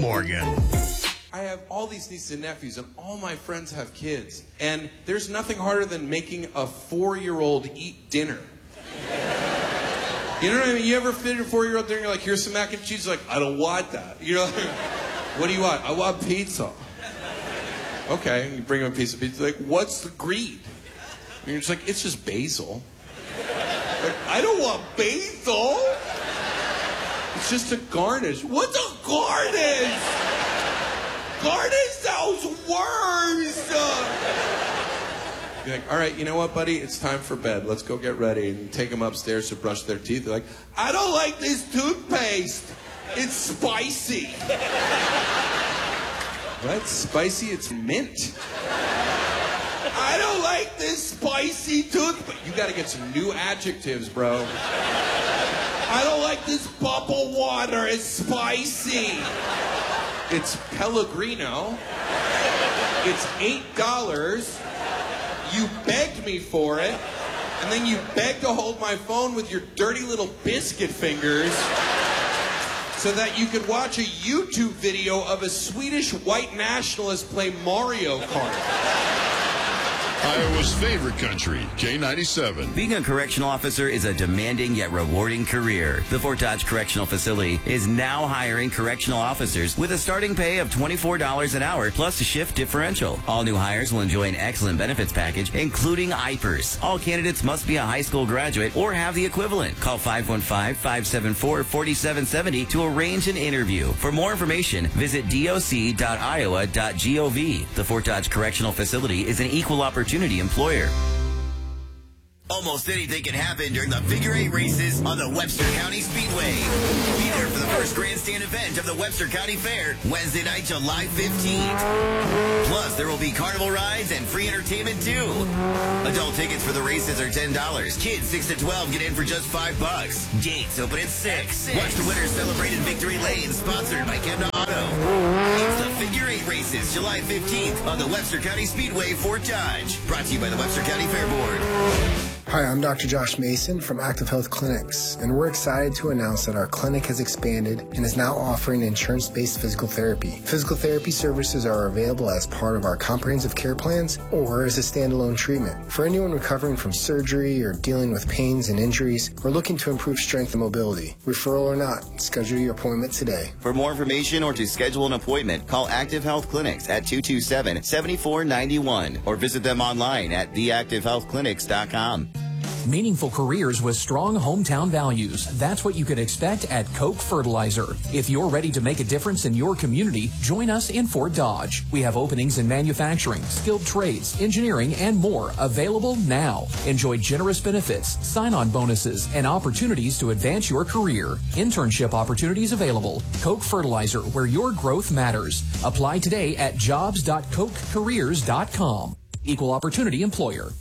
Morgan. I have all these nieces and nephews, and all my friends have kids. And there's nothing harder than making a 4-year-old eat dinner. You know what I mean? You ever feed your 4-year-old dinner, you're like, here's some mac and cheese? Like, I don't want that. You know, what do you want? I want pizza. Okay, and you bring him a piece of pizza. Like, what's the greed? And you're just like, it's just basil. Like, I don't want basil. It's just a garnish. What's a garnish? Garnish those worms. You're like, all right, you know what, buddy? It's time for bed. Let's go get ready. And take them upstairs to brush their teeth. They're like, I don't like this toothpaste. It's spicy. What? Spicy? It's mint. I don't like this spicy toothpaste. You got to get some new adjectives, bro. I don't like this bubble water. It's spicy. It's Pellegrino. It's $8. You begged me for it. And then you begged to hold my phone with your dirty little biscuit fingers so that you could watch a YouTube video of a Swedish white nationalist play Mario Kart. Iowa's favorite country, K97. Being a correctional officer is a demanding yet rewarding career. The Fort Dodge Correctional Facility is now hiring correctional officers with a starting pay of $24 an hour plus a shift differential. All new hires will enjoy an excellent benefits package, including IPERS. All candidates must be a high school graduate or have the equivalent. Call 515-574-4770 to arrange an interview. For more information, visit doc.iowa.gov. The Fort Dodge Correctional Facility is an equal opportunity employer. Almost anything can happen during the Figure 8 races on the Webster County Speedway. Be there for the first grandstand event of the Webster County Fair, Wednesday night, July 15th. Plus, there will be carnival rides and free entertainment, too. Adult tickets for the races are $10. Kids 6 to 12 get in for just $5. Gates open at 6. Watch the winners celebrate in Victory Lane, sponsored by Kenda Auto. It's the Figure 8 races, July 15th on the Webster County Speedway, Fort Dodge. Brought to you by the Webster County Fair Board. Hi, I'm Dr. Josh Mason from Active Health Clinics, and we're excited to announce that our clinic has expanded and is now offering insurance-based physical therapy. Physical therapy services are available as part of our comprehensive care plans or as a standalone treatment. For anyone recovering from surgery or dealing with pains and injuries or looking to improve strength and mobility, referral or not, schedule your appointment today. For more information or to schedule an appointment, call Active Health Clinics at 227-7491 or visit them online at theactivehealthclinics.com. Meaningful careers with strong hometown values. That's what you can expect at Koch Fertilizer. If you're ready to make a difference in your community, join us in Fort Dodge. We have openings in manufacturing, skilled trades, engineering, and more available now. Enjoy generous benefits, sign-on bonuses, and opportunities to advance your career. Internship opportunities available. Koch Fertilizer, where your growth matters. Apply today at jobs.kochcareers.com. Equal opportunity employer.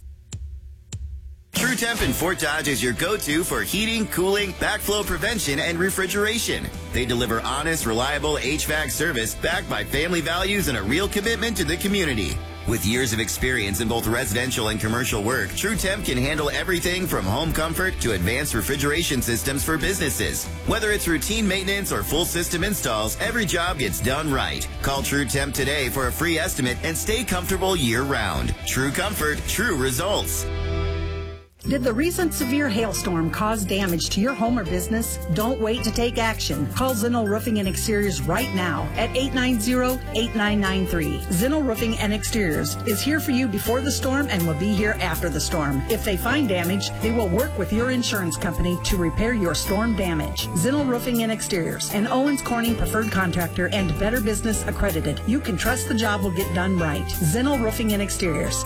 True Temp in Fort Dodge is your go-to for heating, cooling, backflow prevention, and refrigeration. They deliver honest, reliable HVAC service backed by family values and a real commitment to the community. With years of experience in both residential and commercial work, True Temp can handle everything from home comfort to advanced refrigeration systems for businesses. Whether it's routine maintenance or full system installs, every job gets done right. Call True Temp today for a free estimate and stay comfortable year-round. True comfort, true results. Did the recent severe hailstorm cause damage to your home or business? Don't wait to take action. Call Zinno Roofing and Exteriors right now at 890-8993. Zinno Roofing and Exteriors is here for you before the storm and will be here after the storm. If they find damage, they will work with your insurance company to repair your storm damage. Zinno Roofing and Exteriors, an Owens Corning preferred contractor and Better Business accredited. You can trust the job will get done right. Zinno Roofing and Exteriors,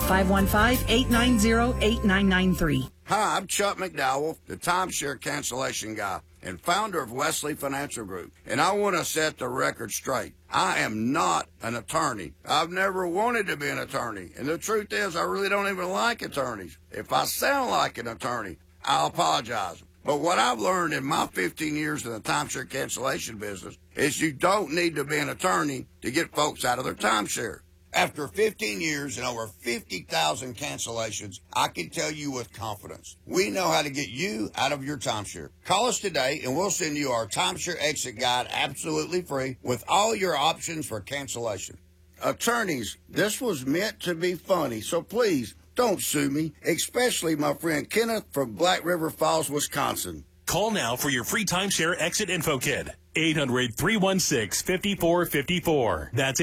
515-890-8993. Hi, I'm Chuck McDowell, the timeshare cancellation guy and founder of Wesley Financial Group. And I want to set the record straight. I am not an attorney. I've never wanted to be an attorney. And the truth is, I really don't even like attorneys. If I sound like an attorney, I'll apologize. But what I've learned in my 15 years in the timeshare cancellation business is you don't need to be an attorney to get folks out of their timeshare. After 15 years and over 50,000 cancellations, I can tell you with confidence, we know how to get you out of your timeshare. Call us today and we'll send you our timeshare exit guide absolutely free with all your options for cancellation. Attorneys, this was meant to be funny, so please don't sue me, especially my friend Kenneth from Black River Falls, Wisconsin. Call now for your free timeshare exit info kit. 800-316-5454. That's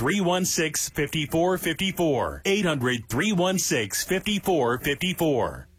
800-316-5454. 800-316-5454.